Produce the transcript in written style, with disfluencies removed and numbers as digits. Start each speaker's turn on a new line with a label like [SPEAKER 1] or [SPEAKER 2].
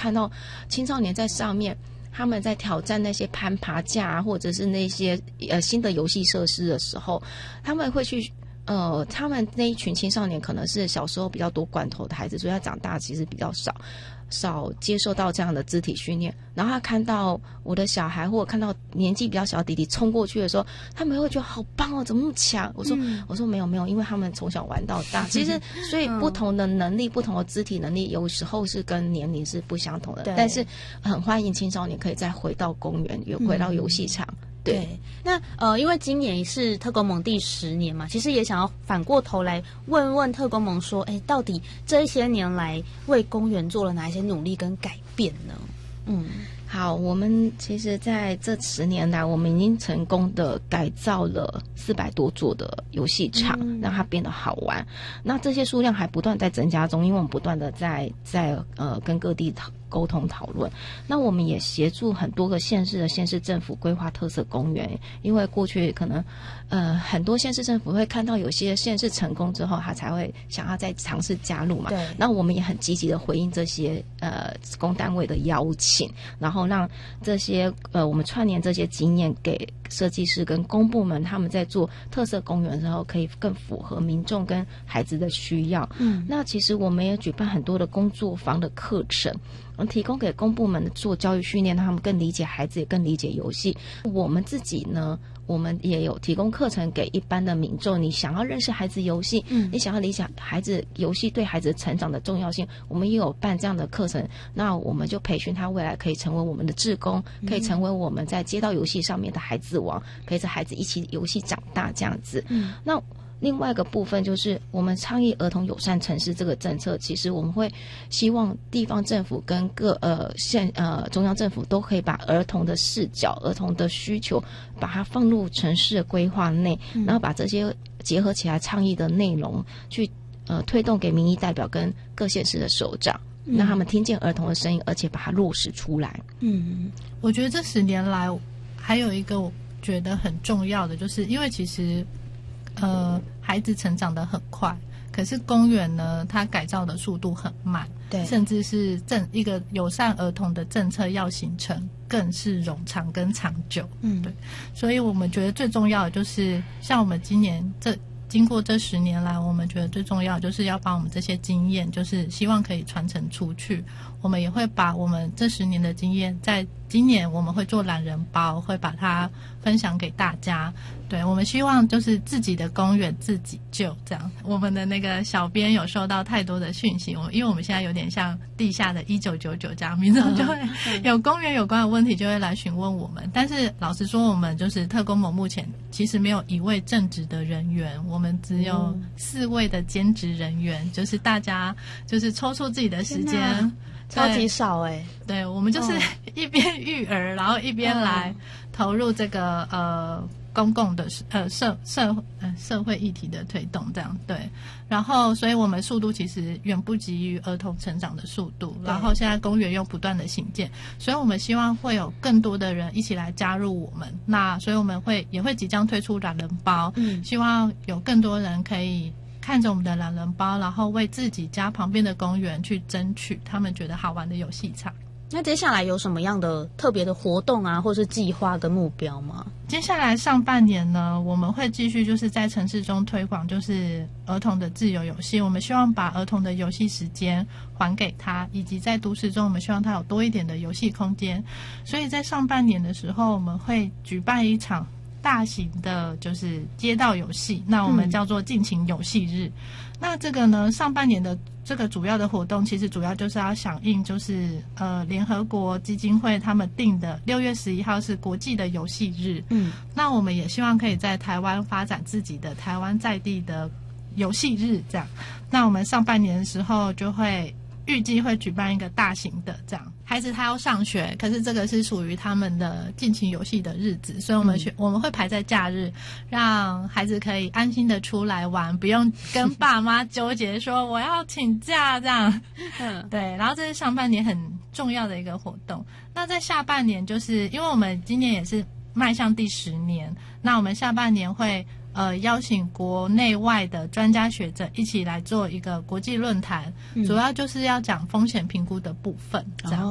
[SPEAKER 1] 看到青少年在上面他们在挑战那些攀爬架啊，或者是那些新的游戏设施的时候，他们会去他们那一群青少年可能是小时候比较多罐头的孩子，所以他长大其实比较少接受到这样的肢体训练，然后他看到我的小孩或者看到年纪比较小的弟弟冲过去的时候，他们会觉得好棒哦，怎么那么强？我说没有，因为他们从小玩到大，其实所以不同的能力、不同的肢体能力，有时候是跟年龄是不相同的，但是很欢迎青少年可以再回到公园，回到游戏场。
[SPEAKER 2] 对，那因为今年是特公盟第10年嘛，其实也想要反过头来问问特公盟说，到底这些年来为公园做了哪一些努力跟改变呢？
[SPEAKER 1] 好，我们其实在这10年来，我们已经成功的改造了400多座的游戏场，让它变得好玩。那这些数量还不断在增加中，因为我们不断的在跟各地沟通讨论。那我们也协助很多个县市政府规划特色公园，因为过去可能很多县市政府会看到有些县市成功之后，他才会想要再尝试加入嘛。
[SPEAKER 2] 对。
[SPEAKER 1] 那我们也很积极的回应这些公单位的邀请，然后让这些我们串联这些经验给设计师跟公部门，他们在做特色公园的时候可以更符合民众跟孩子的需要。那其实我们也举办很多的工作坊的课程，提供给公部门做教育训练，让他们更理解孩子，也更理解游戏。我们自己呢，我们也有提供课程给一般的民众，你想要认识孩子游戏，你想要理解孩子游戏对孩子成长的重要性，我们也有办这样的课程。那我们就培训他未来可以成为我们的志工，可以成为我们在街道游戏上面的孩子王，陪着孩子一起游戏长大这样子。那另外一个部分就是我们倡议儿童友善城市这个政策，其实我们会希望地方政府跟各中央政府都可以把儿童的视角、儿童的需求，把它放入城市的规划内，然后把这些结合起来倡议的内容去推动给民意代表跟各县市的首长，让他们听见儿童的声音，而且把它落实出来。
[SPEAKER 3] 我觉得这10年来还有一个我觉得很重要的，就是因为其实孩子成长得很快，可是公园呢，它改造的速度很慢，
[SPEAKER 2] 对，
[SPEAKER 3] 甚至是一个友善儿童的政策要形成，更是冗长跟长久。对，所以我们觉得最重要的就是，像我们经过这10年来，我们觉得最重要就是要把我们这些经验，就是希望可以传承出去。我们也会把我们这10年的经验，在今年我们会做懒人包，会把它分享给大家。对，我们希望就是自己的公园自己救这样。我们的那个小编有收到太多的讯息，因为我们现在有点像地下的1999这样，民众就会有公园有关的问题就会来询问我们。但是老实说，我们就是特公盟目前其实没有1位正职的人员，我们只有4位的兼职人员，就是大家就是抽出自己的时间。
[SPEAKER 2] 超级少
[SPEAKER 3] 对，我们就是一边育儿，然后一边来投入这个公共的社会议题的推动，这样对。然后，所以我们速度其实远不及于儿童成长的速度。然后现在公园又不断的兴建，所以我们希望会有更多的人一起来加入我们。那所以我们也会即将推出懒人包，希望有更多人可以看着我们的懒人包，然后为自己家旁边的公园去争取他们觉得好玩的游戏场。
[SPEAKER 2] 那接下来有什么样的特别的活动啊，或是计划跟目标吗？
[SPEAKER 3] 接下来上半年呢，我们会继续就是在城市中推广就是儿童的自由游戏，我们希望把儿童的游戏时间还给他，以及在都市中我们希望他有多一点的游戏空间。所以在上半年的时候，我们会举办一场大型的就是街道游戏，那我们叫做尽情游戏日。那这个呢，上半年的这个主要的活动，其实主要就是要响应就是联合国基金会他们定的6月11号是国际的游戏日。那我们也希望可以在台湾发展自己的台湾在地的游戏日这样。那我们上半年的时候就会预计会举办一个大型的这样，孩子他要上学，可是这个是属于他们的尽情游戏的日子，所以我们会排在假日，让孩子可以安心的出来玩，不用跟爸妈纠结说我要请假这样。对，然后这是上半年很重要的一个活动。那在下半年，就是因为我们今年也是迈向第10年，那我们下半年会邀请国内外的专家学者一起来做一个国际论坛，主要就是要讲风险评估的部分这样。